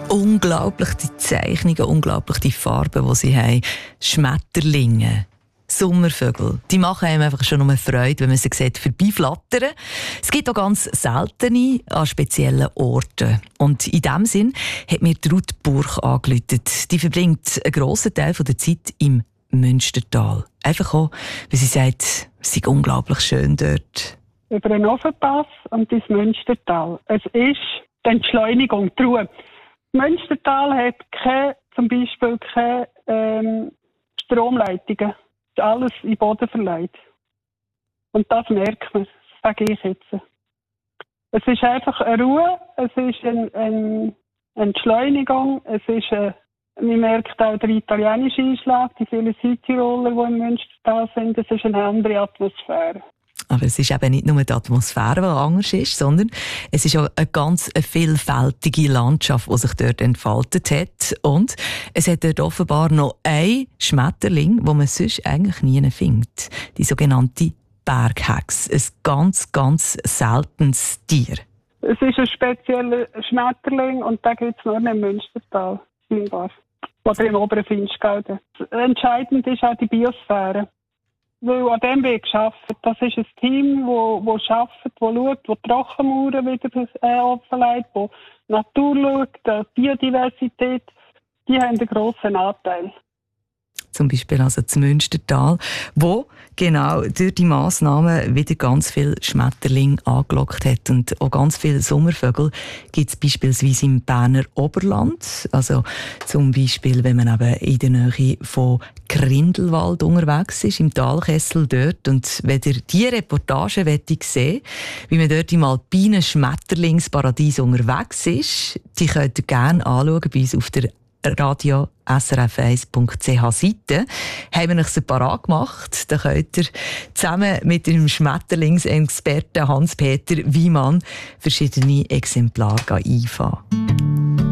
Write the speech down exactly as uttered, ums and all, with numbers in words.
Unglaublich die Zeichnungen, unglaublich die Farben, die sie haben. Schmetterlinge, Sommervögel, die machen einem einfach schon nur Freude, wenn man sie sieht, vorbeiflattern. Es gibt auch ganz seltene an speziellen Orten. Und in diesem Sinn hat mir Ruth Burch angerufen. Die verbringt einen grossen Teil der Zeit im Münstertal. Einfach auch, weil sie sagt, es sei unglaublich schön dort. Über den Ofenpass und das Münstertal. Es ist die Entschleunigung, die Ruhe. Das Münstertal hat keine, zum Beispiel keine ähm, Stromleitungen. Es ist alles in den Boden verlegt. Und das merkt man, das sage ich jetzt. Es ist einfach eine Ruhe, es ist eine, eine Entschleunigung, es ist eine, man merkt auch den italienischen Einschlag, die vielen Südtiroler, die im Münstertal sind, es ist eine andere Atmosphäre. Aber es ist eben nicht nur die Atmosphäre, die anders ist, sondern es ist auch eine ganz vielfältige Landschaft, die sich dort entfaltet hat. Und es hat dort offenbar noch ein Schmetterling, den man sonst eigentlich nie findet. Die sogenannte Berghex. Ein ganz, ganz seltenes Tier. Es ist ein spezieller Schmetterling und den gibt es nur im Münstertal, scheinbar. Oder im oberen Finchgau. Entscheidend ist auch die Biosphäre. Weil an dem wird gearbeitet. Das ist ein Team, das arbeitet, das schaut, das Trockenmauern wieder äh, offenlegt, das Natur schaut, die Biodiversität. Die haben einen grossen Anteil. Zum Beispiel also das Münstertal, wo genau durch die Massnahmen wieder ganz viele Schmetterlinge angelockt hat. Und auch ganz viele Sommervögel gibt es beispielsweise im Berner Oberland. Also zum Beispiel, wenn man eben in der Nähe von Grindelwald unterwegs ist, im Talkessel dort. Und wenn ihr diese Reportage sehen, wie man dort im alpinen Schmetterlingsparadies unterwegs ist, die könnt ihr gerne anschauen bei uns auf der radio s r f eins punkt c h Seite. Haben wir euch separat gemacht. Da könnt ihr zusammen mit dem Schmetterlingsexperten Hans-Peter Wiemann verschiedene Exemplare einfahren.